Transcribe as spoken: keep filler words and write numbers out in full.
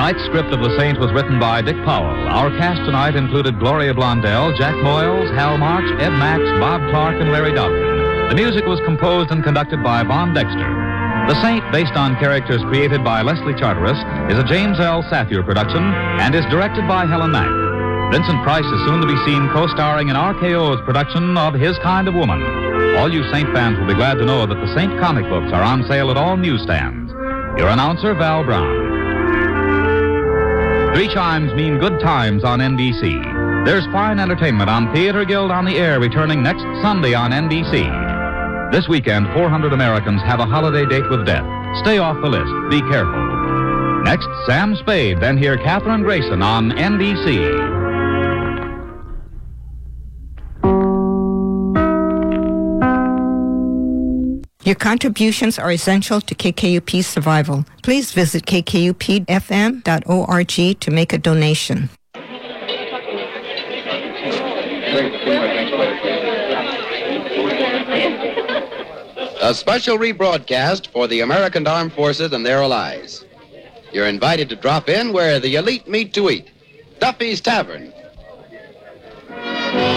Tonight's script of The Saint was written by Dick Powell. Our cast tonight included Gloria Blondell, Jack Moyles, Hal March, Ed Max, Bob Clark, and Larry Dobkin. The music was composed and conducted by Von Dexter. The Saint, based on characters created by Leslie Charteris, is a James L. Safier production and is directed by Helen Mack. Vincent Price is soon to be seen co-starring in R K O's production of His Kind of Woman. All you Saint fans will be glad to know that the Saint comic books are on sale at all newsstands. Your announcer, Val Brown. Three chimes mean good times on N B C. There's fine entertainment on Theater Guild on the Air returning next Sunday on N B C. This weekend, four hundred Americans have a holiday date with death. Stay off the list. Be careful. Next, Sam Spade. Then hear Katherine Grayson on N B C. Your contributions are essential to K K U P's survival. Please visit k k u p f m dot org to make a donation. A special rebroadcast for the American Armed Forces and their allies. You're invited to drop in where the elite meet to eat. Duffy's Tavern,